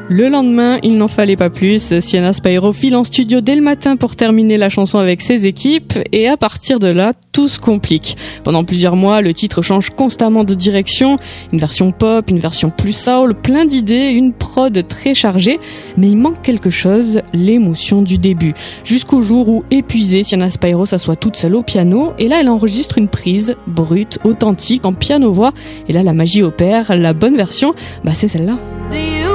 Le lendemain, il n'en fallait pas plus. Sienna Spyro file en studio dès le matin pour terminer la chanson avec ses équipes et à partir de là, tout se complique. Pendant plusieurs mois, le titre change constamment de direction. Une version pop, une version plus soul, plein d'idées, une prod très chargée. Mais il manque quelque chose, l'émotion du début. Jusqu'au jour où, épuisée, Sienna Spyro s'assoit toute seule au piano et là, elle enregistre une prise brute, authentique, en piano-voix. Et là, la magie opère. La bonne version, c'est celle-là.